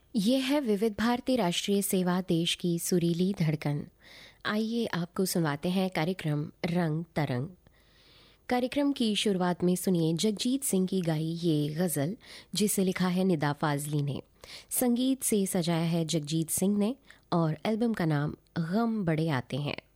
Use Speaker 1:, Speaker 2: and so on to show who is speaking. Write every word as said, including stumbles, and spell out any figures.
Speaker 1: ये है विविध भारती राष्ट्रीय सेवा, देश की सुरीली धड़कन। आइए आपको सुनवाते हैं कार्यक्रम रंग तरंग। कार्यक्रम की शुरुआत में सुनिए जगजीत सिंह की गाई ये गज़ल, जिसे लिखा है निदा फाजली ने। संगीत से सजाया है जगजीत सिंह ने और एल्बम का नाम गम बड़े आते हैं।